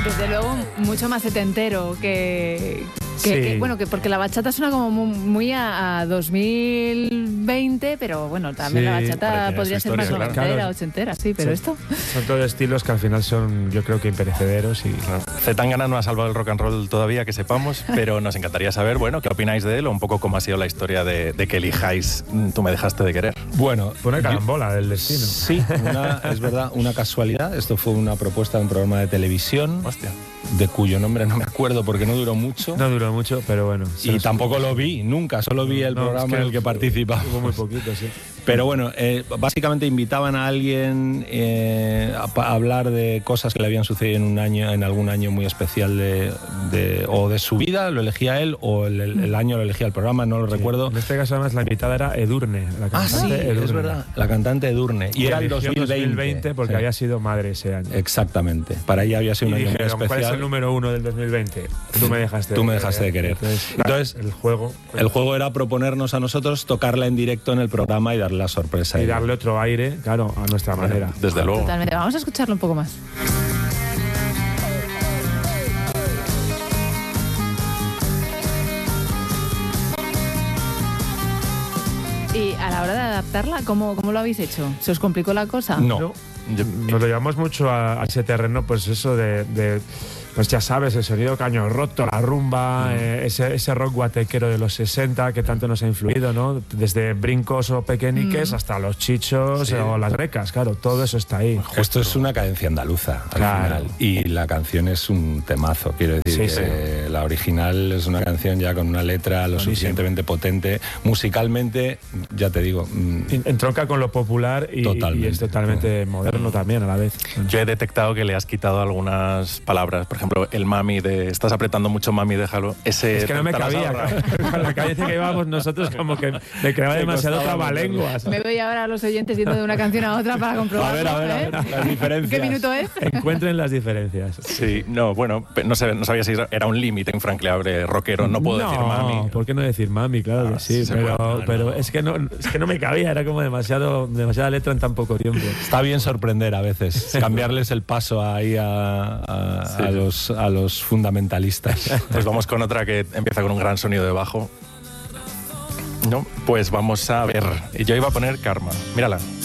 Desde luego, mucho más setentero que Sí. bueno, que porque la bachata suena como muy a 2020, pero bueno, también Sí, la bachata tiene podría su ser más historia, noventera, claro. ochentera, sí, pero Sí. esto... Son todos estilos que al final son, yo creo que imperecederos y... Zetangana no ha salvado el rock and roll todavía, que sepamos, pero nos encantaría saber, bueno, qué opináis de él o un poco cómo ha sido la historia de que elijáis Tú me dejaste de querer. Bueno, Fue una carambola del destino. sí, es verdad, una casualidad. Esto fue una propuesta de un programa de televisión, Hostia. de cuyo nombre no me acuerdo porque no duró mucho. No duró mucho, pero bueno. se Y nos- tampoco lo vi, nunca, solo vi el No, programa es que en el que participaba. Hubo muy poquito, sí. Pero bueno, básicamente invitaban a alguien a hablar de cosas que le habían sucedido en algún año muy especial o de su vida, lo elegía él, o el año lo elegía el programa, no lo recuerdo. En este caso, además, la invitada era Edurne, la Ah, sí, cantante Edurne. es verdad, la cantante Edurne. Y era el eligió 2020. porque sí. había sido madre ese año. Exactamente, para ella había sido Y un año muy dijeron, ¿cuál es especial. el número 1 del 2020? Tú me dejaste Tú me dejaste de querer. Entonces, el juego... El juego era proponernos a nosotros tocarla en directo en el programa y darle la sorpresa. Y darle otro aire, claro, a nuestra manera. Desde luego. Totalmente. Vamos a escucharlo un poco más. Y a la hora de adaptarla, ¿cómo lo habéis hecho? ¿Se os complicó la cosa? No. Nos lo llevamos mucho a ese terreno, pues eso de pues ya sabes, el sonido caño roto, la rumba, ese rock guatequero de los 60 que tanto nos ha influido, ¿no? Desde brincos o pequeñiques hasta los chichos o las recas, claro, todo eso está ahí. Esto es una cadencia andaluza al Claro. final. Y la canción es un temazo, quiero decir. Sí, que la original es una canción ya con una letra lo suficientemente potente. Musicalmente, ya te digo. Entronca con lo popular y Totalmente. es totalmente moderno también a la vez. Yo he detectado que le has quitado algunas palabras. Por ejemplo, el mami de estás apretando mucho, mami, déjalo. Ese Es que no me te las cabía, ahorras. con la cadencia que llevábamos nosotros como que me creaba demasiado trabalenguas. Me voy ahora a los oyentes yendo de una canción a otra para comprobarlo. A ver, las diferencias. ¿Qué minuto es? Encuentren las diferencias. Sí, no, bueno, no sabía si era un límite infranqueable rockero. No puedo decir mami. ¿Por qué no decir mami? Claro que sí, sí se pero, puede. pero es que no me cabía, era como demasiada letra en tan poco tiempo. Está bien sorprender a veces, cambiarles el paso ahí a los fundamentalistas. Pues vamos con otra que empieza con un gran sonido de bajo. No, pues vamos a ver. Yo iba a poner Karma. Mírala.